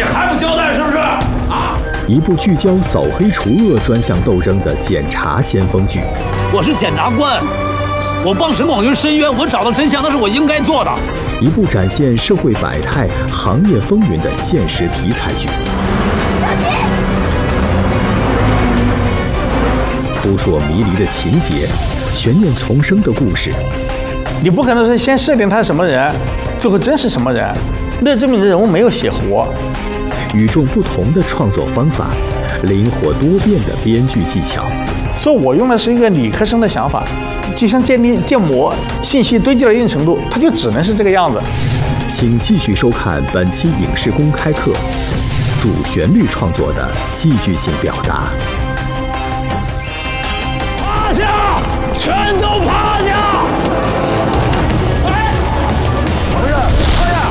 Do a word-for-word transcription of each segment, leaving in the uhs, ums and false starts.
你还不交代是不是？啊！ 一部聚焦扫黑除恶专项斗争的检察先锋剧。 我是检察官，我帮沈广云申冤，我找到真相，那是我应该做的。 一部展现社会百态、行业风云的现实题材剧。扑朔迷离的情节，悬念丛生的故事。 你不可能是先设定他是什么人，最后真是什么人，那证明这人物没有写活。 与众不同的创作方法，灵活多变的编剧技巧。 所以我用的是一个理科生的想法，就像建立建模，信息堆积到一定程度，它就只能是这个样子。 请继续收看本期影视公开课，主旋律创作的戏剧性表达。 趴下，全都趴下！哎，不是，趴下！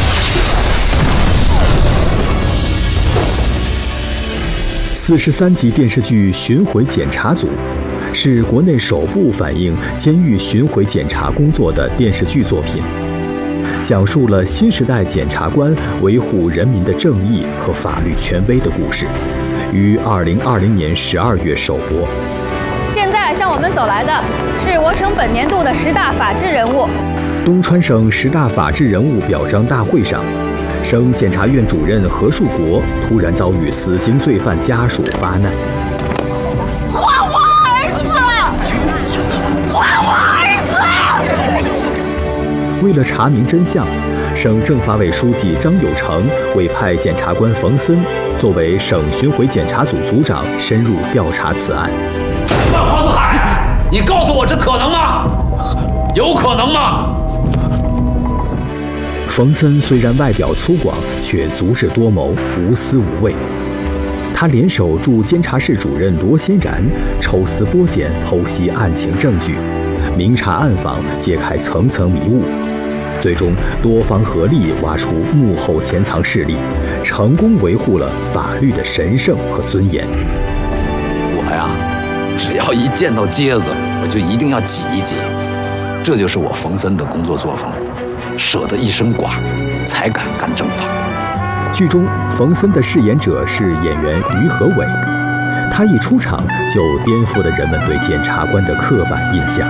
四十三集电视剧《巡回检查组》是国内首部反映监狱巡回检查工作的电视剧作品，讲述了新时代检察官维护人民的正义和法律权威的故事，于二零二零年十二月首播。 现在向我们走来的是我省本年度的十大法治人物。 东川省十大法治人物表彰大会上，省检察院主任何树国突然遭遇死刑罪犯家属发难。 还我儿子！还我儿子！为了查明真相，省政法委书记张有成委派检察官冯森作为省巡回检查组组长，深入调查此案。 万黄四海，你告诉我这可能吗？有可能吗？ 冯森虽然外表粗犷，却足智多谋，无私无畏。他联手驻监察室主任罗欣然，抽丝剥茧，剖析案情证据，明察暗访，揭开层层迷雾。最终，多方合力挖出幕后潜藏势力，成功维护了法律的神圣和尊严。 我呀，只要一见到疖子，我就一定要挤一挤，这就是我冯森的工作作风。舍得一身剐，才敢干正法。 剧中，冯森的饰演者是演员于和伟，他一出场就颠覆了人们对检察官的刻板印象。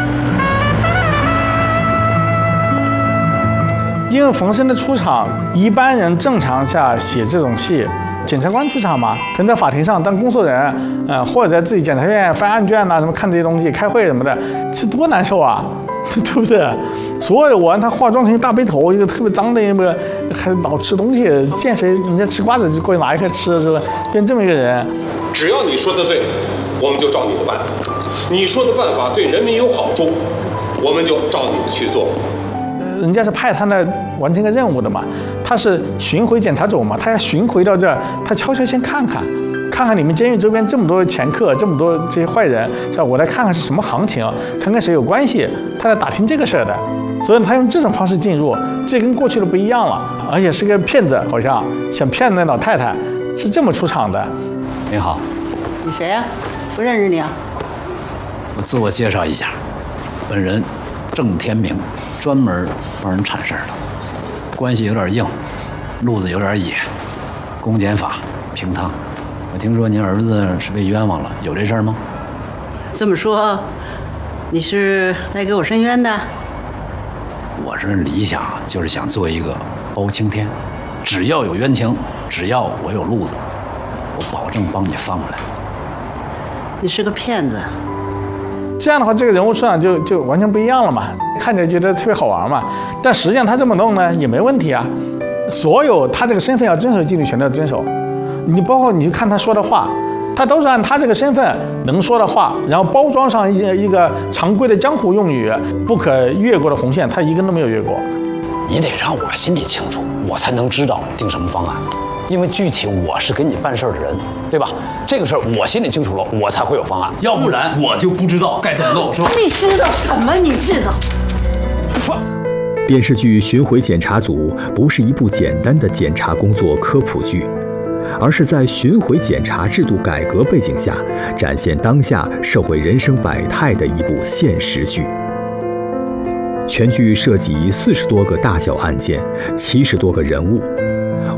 因为冯森的出场，一般人正常下写这种戏，检察官出场嘛，可能在法庭上当工作人，呃，或者在自己检察院翻案卷呐、什么看这些东西、开会什么的，这多难受啊！对不对？所有的我让他化妆成一大背头，一个特别脏的一个，还老吃东西，见谁人家吃瓜子就过去拿一颗吃，是吧？变这么一个人。 只要你说的对，我们就照你的办；你说的办法对人民有好处，我们就照你的去做。 人家是派他来完成一个任务的嘛，他是巡回检查组嘛，他要巡回到这儿，他悄悄先看看。看看你们监狱周边这么多前客，这么多这些坏人，是吧？我来看看是什么行情，看看谁有关系，他来打听这个事儿的。所以他用这种方式进入，这跟过去的不一样了，而且是个骗子，好像想骗那老太太，是这么出场的。 你好， 你谁呀、啊？不认识你啊？ 我自我介绍一下，本人郑天明，专门帮人铲事儿的，关系有点硬，路子有点野，公检法平汤。我听说您儿子是被冤枉了，有这事儿吗？ 这么说，你是来给我申冤的？ 我是理想就是想做一个包青天，只要有冤情，只要我有路子，我保证帮你翻过来。 你是个骗子。 这样的话，这个人物出场就就完全不一样了嘛，看起来觉得特别好玩嘛。但实际上他这么弄呢也没问题啊，所有他这个身份要遵守纪律全都要遵守。你包括你去看他说的话，他都是按他这个身份能说的话，然后包装上一一个常规的江湖用语，不可越过的红线，他一根都没有越过。 你得让我心里清楚，我才能知道定什么方案，因为具体我是给你办事儿的人，对吧？这个事儿我心里清楚了，我才会有方案， 要不然我就不知道该怎么弄，是吧？ 你知道什么？你知道？ 不。 电视剧《巡回检查组》不是一部简单的检察工作科普剧，而是在巡回检查制度改革背景下，展现当下社会人生百态的一部现实剧。全剧涉及四十多个大小案件，七十多个人物，